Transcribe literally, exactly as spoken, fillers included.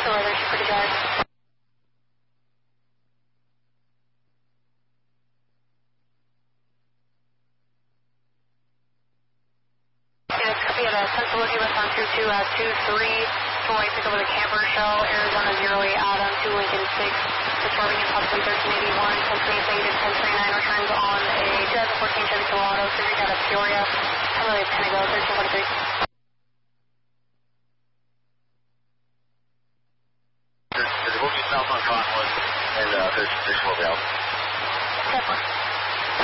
The weather's pretty good. It's copy at a Sensibility West on two two, uh, two three, Troy, pick over the camper shell, Arizona zero eight Adam, two Lincoln six, performing in possibly thirteen eighty-one, Pennsylvania negative ten thirty-nine, returns on a two thousand fourteen Chevy Silverado, surgery out of Peoria, I'm really ten to go, thirteen forty-three.